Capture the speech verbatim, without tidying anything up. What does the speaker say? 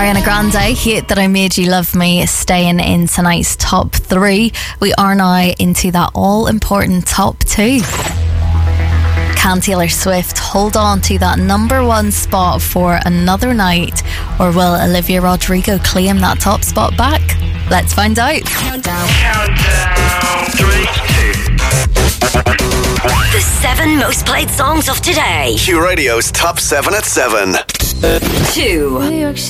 Ariana Grande, Hate That I Made You Love Me, staying in tonight's top three. We are now into that all-important top two. Can Taylor Swift hold on to that number one spot for another night, or will Olivia Rodrigo claim that top spot back? Let's find out. Countdown. Countdown. Three, two. The seven most played songs of today. Q Radio's top seven at seven. Two. New York